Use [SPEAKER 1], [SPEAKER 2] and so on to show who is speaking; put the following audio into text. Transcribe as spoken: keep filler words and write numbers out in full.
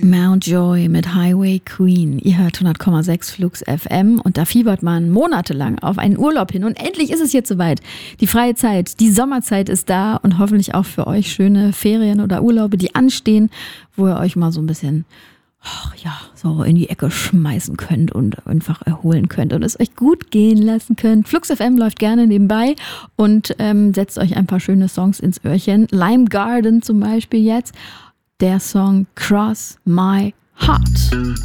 [SPEAKER 1] Mountjoy mit Highway Queen. Ihr hört hundert Komma sechs Flux F M und da fiebert man monatelang auf einen Urlaub hin. Und endlich ist es jetzt soweit. Die freie Zeit, die Sommerzeit ist da und hoffentlich auch für euch schöne Ferien oder Urlaube, die anstehen, wo ihr euch mal so ein bisschen, ach ja, so in die Ecke schmeißen könnt und einfach erholen könnt und es euch gut gehen lassen könnt. Flux F M läuft gerne nebenbei und ähm, setzt euch ein paar schöne Songs ins Öhrchen. Lime Garden zum Beispiel jetzt. Der Song Cross My Heart.